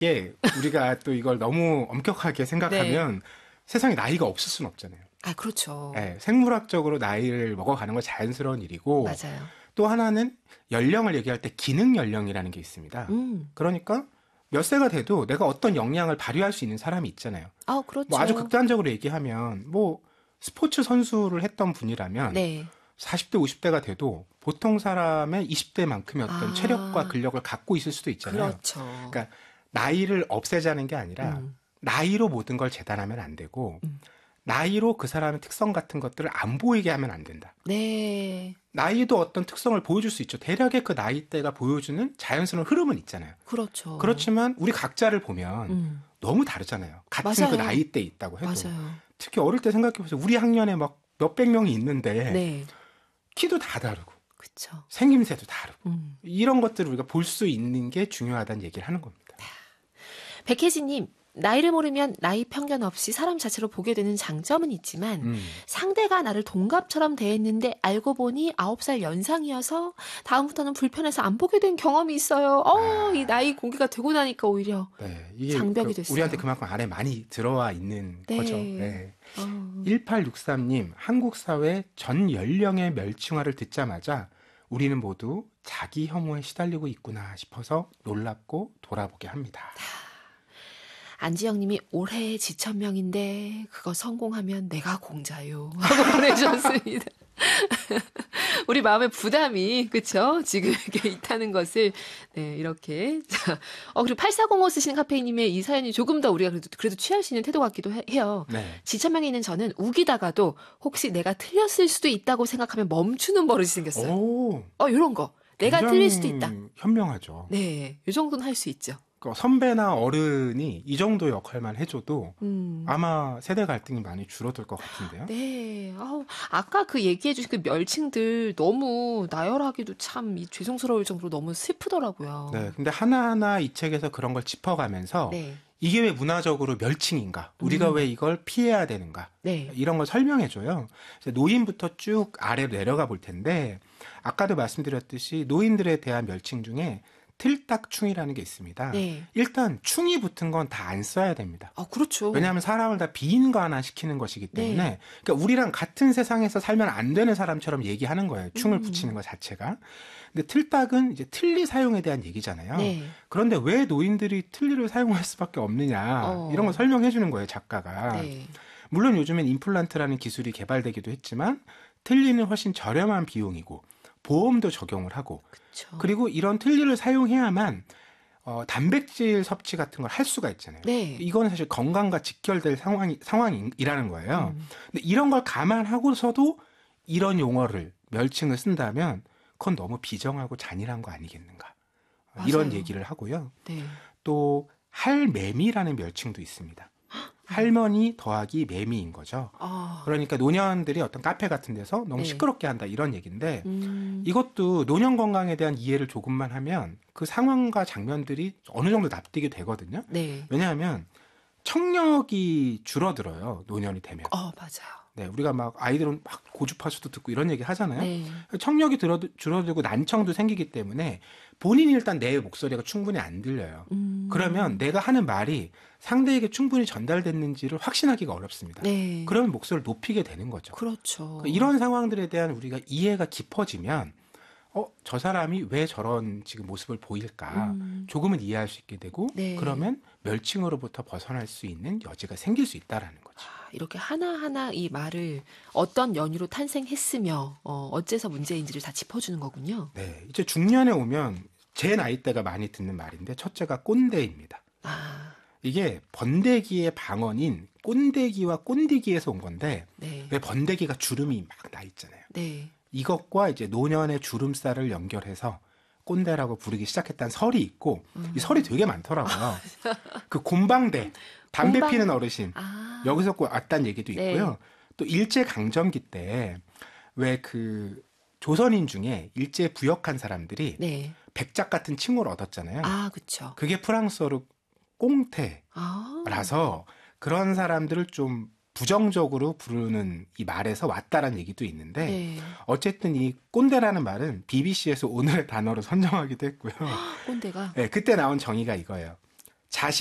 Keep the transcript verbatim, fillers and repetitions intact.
이게 우리가 또 이걸 너무 엄격하게 생각하면 네. 세상에 나이가 없을 수는 없잖아요. 아, 그렇죠. 네, 생물학적으로 나이를 먹어가는 건 자연스러운 일이고 맞아요. 또 하나는 연령을 얘기할 때 기능 연령이라는 게 있습니다. 음. 그러니까 몇 세가 돼도 내가 어떤 역량을 발휘할 수 있는 사람이 있잖아요. 아, 그렇죠. 뭐 아주 극단적으로 얘기하면 뭐 스포츠 선수를 했던 분이라면 네. 사십 대, 오십 대가 돼도 보통 사람의 이십 대만큼의 어떤 아. 체력과 근력을 갖고 있을 수도 있잖아요. 그렇죠. 그러니까 나이를 없애자는 게 아니라 음. 나이로 모든 걸 재단하면 안 되고 음. 나이로 그 사람의 특성 같은 것들을 안 보이게 하면 안 된다. 네. 나이도 어떤 특성을 보여줄 수 있죠. 대략의 그 나이대가 보여주는 자연스러운 흐름은 있잖아요. 그렇죠. 그렇지만 우리 각자를 보면 음. 너무 다르잖아요. 같은 맞아요. 그 나이대에 있다고 해도. 맞아요. 특히 어릴 때 생각해보세요. 우리 학년에 막 몇백 명이 있는데 네. 키도 다 다르고 그쵸. 생김새도 다르고 음. 이런 것들을 우리가 볼 수 있는 게 중요하다는 얘기를 하는 겁니다. 백혜진님. 나이를 모르면 나이 편견 없이 사람 자체로 보게 되는 장점은 있지만 음. 상대가 나를 동갑처럼 대했는데 알고 보니 아홉 살 연상이어서 다음부터는 불편해서 안 보게 된 경험이 있어요. 어, 아. 이 나이 공개가 되고 나니까 오히려 네, 이게 장벽이 그, 됐어요. 우리한테 그만큼 안에 많이 들어와 있는 네. 거죠. 네. 어. 일팔육삼 님, 한국 사회 전 연령의 멸칭화를 듣자마자 우리는 모두 자기 혐오에 시달리고 있구나 싶어서 놀랍고 돌아보게 합니다. 안지영님이 올해의 지천명인데 그거 성공하면 내가 공자요 하고 보내주셨습니다. 우리 마음의 부담이 그렇죠? 지금 이렇게 있다는 것을 네 이렇게 자, 어 그리고 팔사공오 쓰시는 카페인님의 이 사연이 조금 더 우리가 그래도 그래도 취할 수 있는 태도 같기도 해요. 네. 지천명에 있는 저는 우기다가도 혹시 내가 틀렸을 수도 있다고 생각하면 멈추는 버릇이 생겼어요. 오, 어 이런 거 내가 틀릴 수도 있다. 현명하죠. 네, 이 정도는 할 수 있죠. 선배나 어른이 이 정도 역할만 해줘도 음. 아마 세대 갈등이 많이 줄어들 것 같은데요. 네. 아우, 아까 그 얘기해 주신 그 멸칭들 너무 나열하기도 참 죄송스러울 정도로 너무 슬프더라고요. 네. 근데 하나하나 이 책에서 그런 걸 짚어가면서 네. 이게 왜 문화적으로 멸칭인가? 우리가 음. 왜 이걸 피해야 되는가? 네. 이런 걸 설명해줘요. 노인부터 쭉 아래로 내려가 볼 텐데 아까도 말씀드렸듯이 노인들에 대한 멸칭 중에 틀딱충이라는 게 있습니다. 네. 일단 충이 붙은 건 다 안 써야 됩니다. 아, 그렇죠. 왜냐하면 사람을 다 비인간화시키는 것이기 때문에 네. 그러니까 우리랑 같은 세상에서 살면 안 되는 사람처럼 얘기하는 거예요. 충을 음. 붙이는 것 자체가. 근데 틀딱은 이제 틀니 사용에 대한 얘기잖아요. 네. 그런데 왜 노인들이 틀니를 사용할 수밖에 없느냐 어. 이런 걸 설명해 주는 거예요, 작가가. 네. 물론 요즘엔 임플란트라는 기술이 개발되기도 했지만 틀니는 훨씬 저렴한 비용이고 보험도 적용을 하고 그쵸. 그리고 이런 틀니를 사용해야만 어, 단백질 섭취 같은 걸 할 수가 있잖아요. 네. 이건 사실 건강과 직결될 상황이, 상황이라는 거예요. 음. 근데 이런 걸 감안하고서도 이런 용어를 멸칭을 쓴다면 그건 너무 비정하고 잔인한 거 아니겠는가. 맞아요. 이런 얘기를 하고요. 네. 또 할매미라는 멸칭도 있습니다. 할머니 더하기 매미인 거죠. 아. 그러니까 노년들이 어떤 카페 같은 데서 너무 네. 시끄럽게 한다 이런 얘기인데 음. 이것도 노년 건강에 대한 이해를 조금만 하면 그 상황과 장면들이 어느 정도 납득이 되거든요. 네. 왜냐하면 청력이 줄어들어요. 노년이 되면. 어, 맞아요. 네, 우리가 막 아이들은 막 고주파수도 듣고 이런 얘기 하잖아요. 네. 청력이 줄어들고 난청도 생기기 때문에 본인이 일단 내 목소리가 충분히 안 들려요. 음. 그러면 내가 하는 말이 상대에게 충분히 전달됐는지를 확신하기가 어렵습니다. 네. 그러면 목소리를 높이게 되는 거죠. 그렇죠. 그러니까 이런 상황들에 대한 우리가 이해가 깊어지면 어, 저 사람이 왜 저런 지금 모습을 보일까 음. 조금은 이해할 수 있게 되고 네. 그러면 멸칭으로부터 벗어날 수 있는 여지가 생길 수 있다라는 거죠. 아, 이렇게 하나하나 이 말을 어떤 연유로 탄생했으며 어, 어째서 문제인지를 다 짚어주는 거군요. 네, 이제 중년에 오면 제 나이대가 많이 듣는 말인데 첫째가 꼰대입니다. 아. 이게 번데기의 방언인 꼰대기와 꼰디기에서 온 건데 네. 왜 번데기가 주름이 막 나 있잖아요. 네. 이것과 이제 노년의 주름살을 연결해서 꼰대라고 부르기 시작했다는 설이 있고 음. 이 설이 되게 많더라고요. 그 곰방대, 담배 곰방... 피는 어르신 아. 여기서 왔다는 얘기도 있고요. 네. 또 일제강점기 때 왜 그 조선인 중에 일제에 부역한 사람들이 네. 백작 같은 칭호를 얻었잖아요. 아, 그렇죠. 그게 프랑스어로 꽁태라서 아. 그런 사람들을 좀 부정적으로 부르는 이 말에서 왔다라는 얘기도 있는데 네. 어쨌든 이 꼰대라는 말은 비비씨에서 오늘의 단어로 선정하기도 했고요. 꼰대가? 네, 그때 나온 정의가 이거예요. 자신